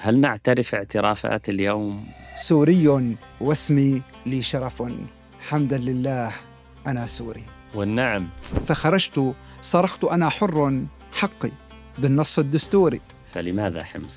هل نعترف اعترافات اليوم؟ سوري واسمي لي شرف، حمدا لله أنا سوري. والنعم. فخرجت صرخت أنا حر، حقي بالنص الدستوري. فلماذا حمص؟